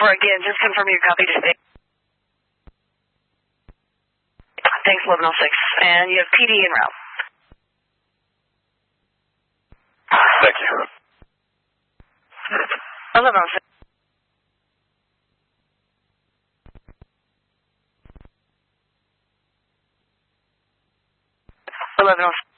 again, just confirm your copy to state. Thanks, 1106. And you have PD en route. Thank you. 1106. 1106.